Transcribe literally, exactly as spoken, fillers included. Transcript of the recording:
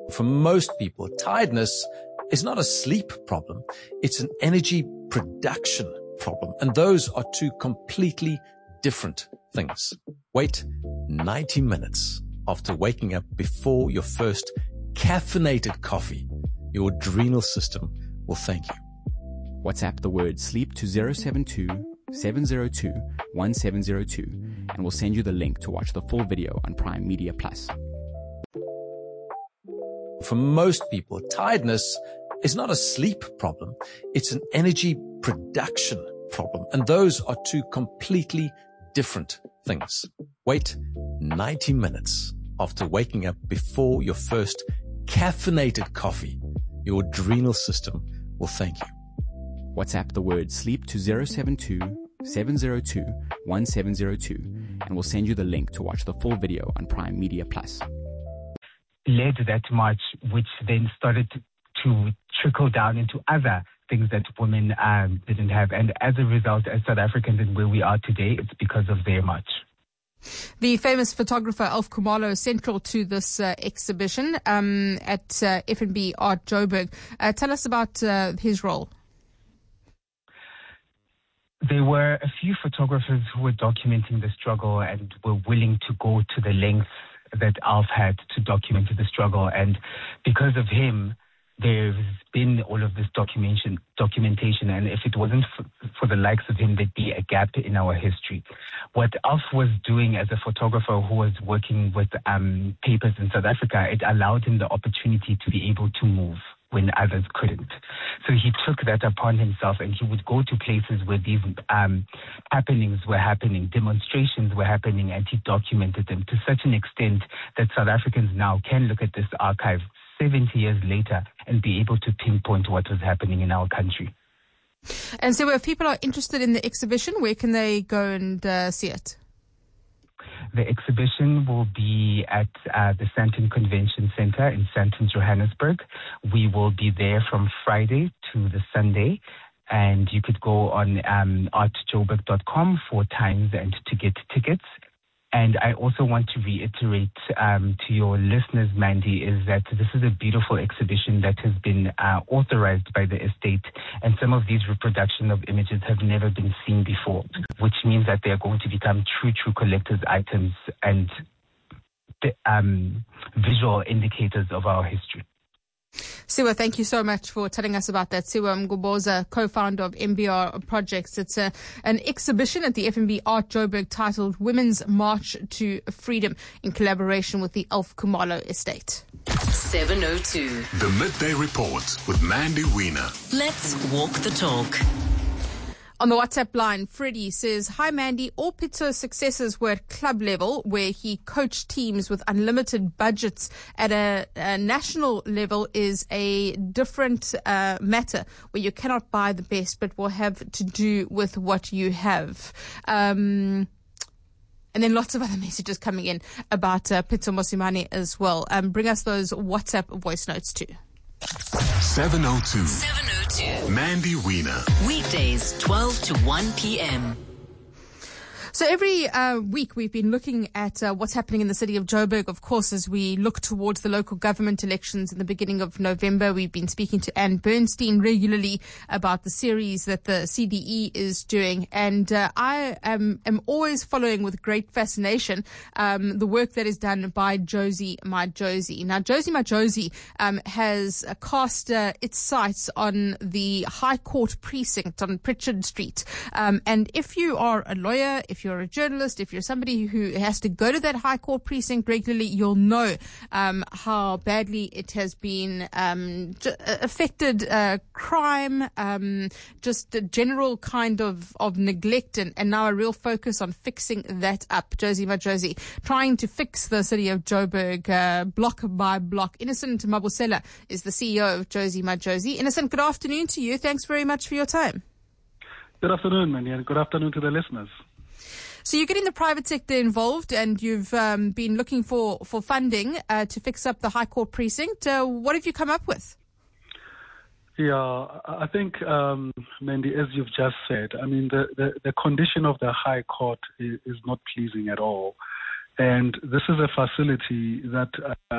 For most people, tiredness is not a sleep problem. It's an energy production problem. And those are two completely different things. Wait ninety minutes after waking up before your first caffeinated coffee. Your adrenal system will thank you. WhatsApp the word sleep to zero seven two, seven zero two, one seven zero two and we'll send you the link to watch the full video on Prime Media Plus. For most people, tiredness is not a sleep problem. It's an energy production problem. And those are two completely different things. Wait ninety minutes after waking up before your first caffeinated coffee. Your adrenal system will thank you. WhatsApp the word sleep to zero seven two, seven zero two, one seven zero two and we'll send you the link to watch the full video on Prime Media Plus. Led that march, which then started to trickle down into other things that women um, didn't have. And as a result, as South Africans and where we are today, it's because of their march. The famous photographer Alf Khumalo is central to this uh, exhibition um, at uh, F N B Art Joburg. Uh, tell us about uh, his role. There were a few photographers who were documenting the struggle and were willing to go to the lengths that Alf had to document the struggle. And because of him, there's been all of this documentation, documentation. And if it wasn't for, for the likes of him, there'd be a gap in our history. What Alf was doing as a photographer who was working with um, papers in South Africa, it allowed him the opportunity to be able to move when others couldn't. So he took that upon himself and he would go to places where these um, happenings were happening, demonstrations were happening, and he documented them to such an extent that South Africans now can look at this archive seventy years later and be able to pinpoint what was happening in our country. And so if people are interested in the exhibition, where can they go and uh, see it? The exhibition will be at uh, the Sandton Convention Center in Sandton, Johannesburg. We will be there from Friday to the Sunday, and you could go on um, art joburg dot com for times and to get tickets. And I also want to reiterate um, to your listeners, Mandy, is that this is a beautiful exhibition that has been uh, authorized by the estate, and some of these reproduction of images have never been seen before, which means that they are going to become true, true collector's items and um, visual indicators of our history. Siwa, thank you so much for telling us about that. Siwa Mgoboza, co-founder of M B R Projects. It's a, an exhibition at the F N B Art Joburg titled Women's March to Freedom in collaboration with the Alf Khumalo Estate. seven oh two. The Midday Report with Mandy Wiener. Let's walk the talk. On the WhatsApp line, Freddie says, "Hi Mandy, all Pitso's successes were at club level where he coached teams with unlimited budgets. At a, a national level is a different uh, matter where you cannot buy the best but will have to do with what you have." Um, and then lots of other messages coming in about uh, Pitso Mosimane as well. Um, bring us those WhatsApp voice notes too. seven oh two. seven oh two. Mandy Wiener. Weekdays, twelve to one p.m. So every uh, week we've been looking at uh, what's happening in the city of Joburg, of course, as we look towards the local government elections in the beginning of November. We've been speaking to Anne Bernstein regularly about the series that the C D E is doing. And uh, I am, am always following with great fascination um, the work that is done by Josie My Josie. Now, Josie My Josie um, has uh, cast uh, its sights on the High Court precinct on Pritchard Street. Um, and if you are a lawyer, if you're a journalist, if you're somebody who has to go to that High Court precinct regularly, you'll know um, how badly it has been um, j- affected uh, crime, um, just a general kind of, of neglect, and, and now a real focus on fixing that up. Josie My Josie, trying to fix the city of Joburg uh, block by block. Innocent Mabusela is the C E O of Josie My Josie. Innocent, good afternoon to you. Thanks very much for your time. Good afternoon, Mandy, and good afternoon to the listeners. So you're getting the private sector involved, and you've um, been looking for, for funding uh, to fix up the High Court precinct. Uh, what have you come up with? Yeah, I think, um, Mandy, as you've just said, I mean, the, the, the condition of the High Court is, is not pleasing at all. And this is a facility that uh,